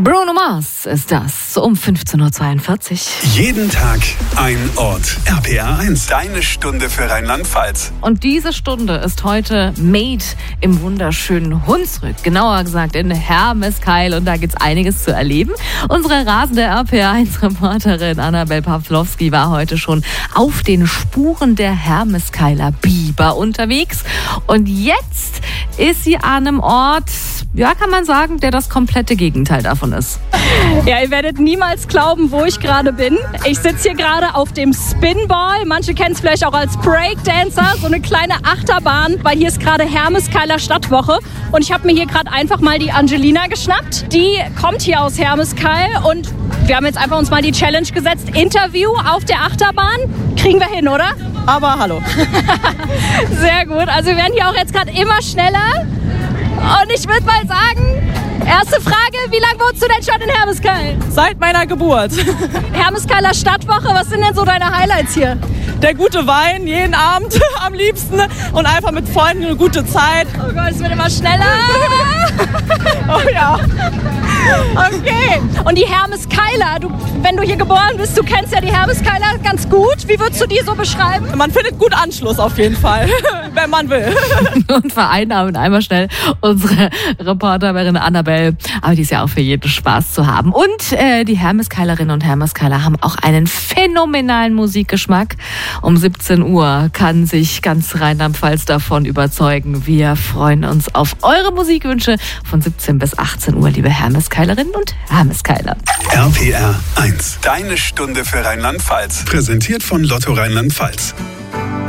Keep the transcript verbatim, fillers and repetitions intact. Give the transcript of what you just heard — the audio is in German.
Bruno Mars ist das um fünfzehn Uhr zweiundvierzig. Jeden Tag ein Ort. R P R eins, deine Stunde für Rheinland-Pfalz. Und diese Stunde ist heute made im wunderschönen Hunsrück. Genauer gesagt in Hermeskeil. Und da gibt's einiges zu erleben. Unsere rasende R P R eins Reporterin Annabel Pawlowski war heute schon auf den Spuren der Hermeskeiler Biber unterwegs. Und jetzt ist sie an einem Ort, ja, kann man sagen, der das komplette Gegenteil davon ist. Ja, ihr werdet niemals glauben, wo ich gerade bin. Ich sitze hier gerade auf dem Spinball. Manche kennen es vielleicht auch als Breakdancer, so eine kleine Achterbahn, weil hier ist gerade Hermeskeiler Stadtwoche. Und ich habe mir hier gerade einfach mal die Angelina geschnappt. Die kommt hier aus Hermeskeil und wir haben jetzt einfach uns mal die Challenge gesetzt. Interview auf der Achterbahn. Kriegen wir hin, oder? Aber hallo. Sehr gut. Also wir werden hier auch jetzt gerade immer schneller. Und ich würde mal sagen, erste Frage, wie lange wohnst du denn schon in Hermeskeil? Seit meiner Geburt. Hermeskeiler Stadtwoche, was sind denn so deine Highlights hier? Der gute Wein, jeden Abend am liebsten und einfach mit Freunden eine gute Zeit. Oh Gott, es wird immer schneller. Oh ja. Okay. Und die Hermeskeiler, du, wenn du hier geboren bist, du kennst ja die Hermeskeiler ganz gut. Wie würdest du die so beschreiben? Man findet gut Anschluss auf jeden Fall, wenn man will. Und vereinnahmen einmal schnell unsere Reporterin Annabel. Aber die ist ja auch für jeden Spaß zu haben. Und äh, die Hermeskeilerinnen und Hermeskeiler haben auch einen phänomenalen Musikgeschmack. Um siebzehn Uhr kann sich ganz Rheinland-Pfalz davon überzeugen. Wir freuen uns auf eure Musikwünsche von siebzehn bis achtzehn Uhr, liebe Hermeskeilerinnen und Hermeskeiler. R P R eins, deine Stunde für Rheinland-Pfalz. Präsentiert von Lotto Rheinland-Pfalz.